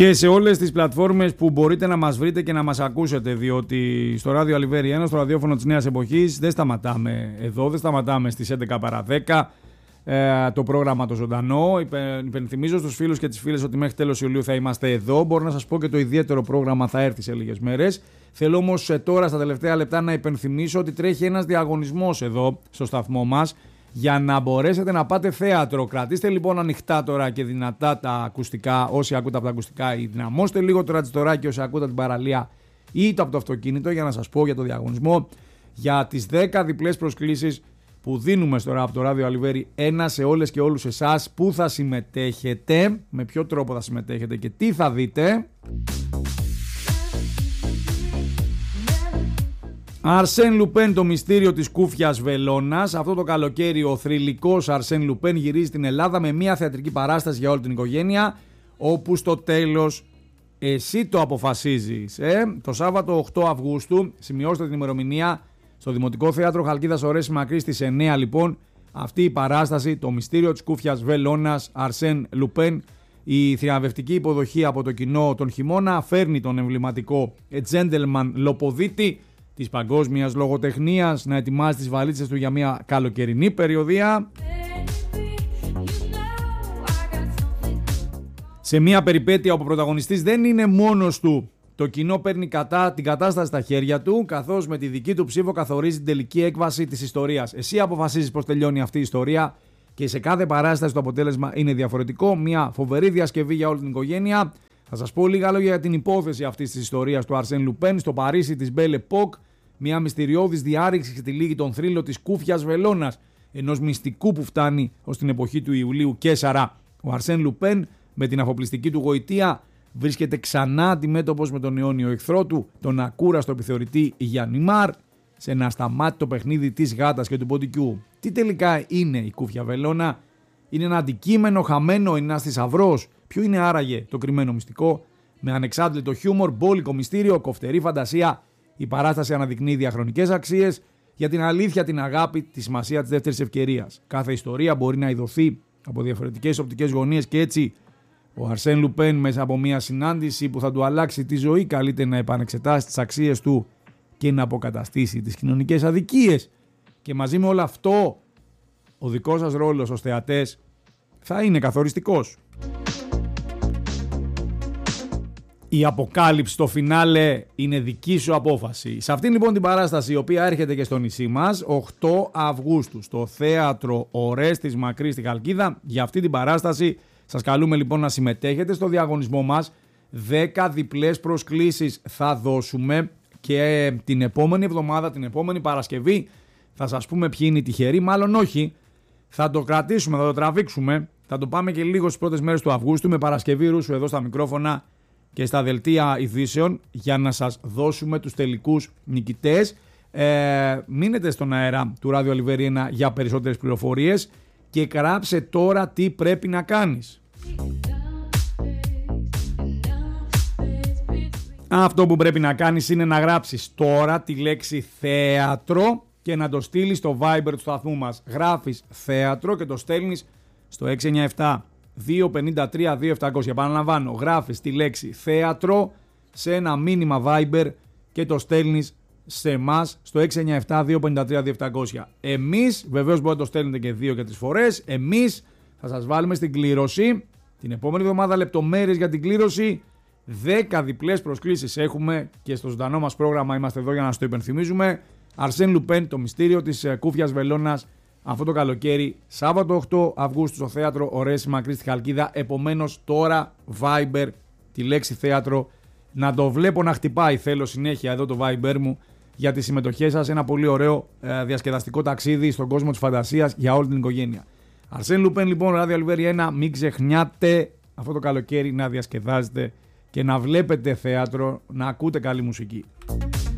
Και σε όλες τις πλατφόρμες που μπορείτε να μας βρείτε και να μας ακούσετε, διότι στο ράδιο Αλιβέρι 1, στο ραδιόφωνο της Νέας Εποχής, δεν σταματάμε εδώ, δεν σταματάμε στις 11 παρά 10 το πρόγραμμα το ζωντανό. Υπενθυμίζω στους φίλους και τις φίλες ότι μέχρι τέλος Ιουλίου θα είμαστε εδώ. Μπορώ να σας πω και το ιδιαίτερο πρόγραμμα θα έρθει σε λίγες μέρες. Θέλω όμως τώρα στα τελευταία λεπτά να υπενθυμίσω ότι τρέχει ένας διαγωνισμός εδώ στο σταθμό μας για να μπορέσετε να πάτε θέατρο. Κρατήστε λοιπόν ανοιχτά τώρα και δυνατά τα ακουστικά όσοι ακούτε από τα ακουστικά, ή δυναμώστε λίγο το ρατσιτοράκι όσοι ακούτε από την παραλία ή το από το αυτοκίνητο, για να σας πω για το διαγωνισμό για τις 10 διπλές προσκλήσεις που δίνουμε τώρα από το ράδιο Αλιβέρι 1 σε όλες και όλους εσάς που θα συμμετέχετε, με ποιο τρόπο θα συμμετέχετε και τι θα δείτε. Αρσέν Λουπέν, το μυστήριο της κούφιας βελόνας. Αυτό το καλοκαίρι ο θρυλικός Αρσέν Λουπέν γυρίζει στην Ελλάδα με μια θεατρική παράσταση για όλη την οικογένεια, όπου στο τέλος εσύ το αποφασίζεις. Το Σάββατο 8 Αυγούστου, σημειώστε την ημερομηνία, στο Δημοτικό Θέατρο Χαλκίδας Ορέση Μακρύ στις 9 λοιπόν, αυτή η παράσταση, το μυστήριο της κούφιας βελόνας, Αρσέν Λουπέν. Η θριαμβευτική υποδοχή από το κοινό τον χειμώνα φέρνει τον εμβληματικό gentleman λοποδίτη της παγκόσμιας λογοτεχνίας να ετοιμάζει τις βαλίτσες του για μια καλοκαιρινή περιοδία. Σε μια περιπέτεια όπου ο πρωταγωνιστής δεν είναι μόνος του, το κοινό παίρνει την κατάσταση στα χέρια του, καθώς με τη δική του ψήφο καθορίζει την τελική έκβαση της ιστορίας. Εσύ αποφασίζεις πώς τελειώνει αυτή η ιστορία και σε κάθε παράσταση το αποτέλεσμα είναι διαφορετικό. Μια φοβερή διασκευή για όλη την οικογένεια. Θα σας πω λίγα λόγια για την υπόθεση αυτής της ιστορίας του Αρσέν Λουπέν στο Παρίσι της Belle Époque. Μια μυστηριώδης διάρρηξη στη λίγη των θρύλων της κούφιας βελόνας, ενός μυστικού που φτάνει ως την εποχή του Ιουλίου Καίσαρα. Ο Αρσέν Λουπέν με την αφοπλιστική του γοητεία βρίσκεται ξανά αντιμέτωπος με τον αιώνιο εχθρό του, τον ακούραστο επιθεωρητή Γιαννιμάρ, σε ένα ασταμάτητο παιχνίδι της γάτας και του ποντικού. Τι τελικά είναι η κούφια βελόνα? Είναι ένα αντικείμενο χαμένο, είναι ένας θησαυρός? Ποιο είναι άραγε το κρυμμένο μυστικό? Με ανεξάντλητο χιούμορ, μπόλικο μυστήριο, κοφτερή φαντασία, η παράσταση αναδεικνύει διαχρονικές αξίες για την αλήθεια, την αγάπη, τη σημασία της δεύτερης ευκαιρίας. Κάθε ιστορία μπορεί να ειδωθεί από διαφορετικές οπτικές γωνίες και έτσι ο Αρσέν Λουπέν μέσα από μια συνάντηση που θα του αλλάξει τη ζωή καλείται να επανεξετάσει τις αξίες του και να αποκαταστήσει τις κοινωνικές αδικίες. Και μαζί με όλο αυτό ο δικός σας ρόλος ως θεατές θα είναι καθοριστικός. Η αποκάλυψη στο φινάλε είναι δική σου απόφαση. Σε αυτήν λοιπόν την παράσταση, η οποία έρχεται και στο νησί μας, 8 Αυγούστου, στο Θέατρο Ορέστης Μακρύ στη Χαλκίδα, για αυτή την παράσταση σας καλούμε λοιπόν να συμμετέχετε στο διαγωνισμό μας. 10 διπλές προσκλήσεις θα δώσουμε και την επόμενη εβδομάδα, την επόμενη Παρασκευή, θα σας πούμε ποιοι είναι οι τυχεροί, μάλλον όχι. Θα το κρατήσουμε, θα το τραβήξουμε, θα το πάμε και λίγο στις πρώτες μέρες του Αυγούστου με Παρασκευή Ρούσου εδώ στα μικρόφωνα και στα δελτία ειδήσεων για να σας δώσουμε τους τελικούς νικητές. Μείνετε στον αέρα του Ράδιο Αλιβέρι 1 για περισσότερες πληροφορίες και γράψε τώρα τι πρέπει να κάνεις. Αυτό που πρέπει να κάνεις είναι να γράψεις τώρα τη λέξη θέατρο και να το στείλεις στο Viber του σταθμού μας. Γράφεις θέατρο και το στέλνεις στο 697 253 2700. Επαναλαμβάνω, γράφεις τη λέξη θέατρο σε ένα μήνυμα Viber και το στέλνεις σε εμάς στο 697 253 2700. Εμείς, βεβαίως μπορείτε να το στέλνετε και 2 και 3 φορές, εμείς θα σας βάλουμε στην κλήρωση την επόμενη εβδομάδα λεπτομέρειες για την κλήρωση. 10 διπλές προσκλήσεις έχουμε και στο ζωντανό μας πρόγραμμα είμαστε εδώ για να σας το υπενθυμίζουμε. Αρσέν Λουπέν, το μυστήριο της κούφιας βελόνας, αυτό το καλοκαίρι, Σάββατο 8 Αυγούστου στο Θέατρο Ορέση Μακρύ στη Χαλκίδα. Επομένως τώρα Viber τη λέξη θέατρο, να το βλέπω να χτυπάει, θέλω συνέχεια εδώ το Viber μου για τις συμμετοχές σας. Ένα πολύ ωραίο διασκεδαστικό ταξίδι στον κόσμο της φαντασίας για όλη την οικογένεια. Αρσέν Λουπέν λοιπόν, Ράδιο Αλιβέρι 1, μην ξεχνιάτε αυτό το καλοκαίρι να διασκεδάζετε και να βλέπετε θέατρο, να ακούτε καλή μουσική.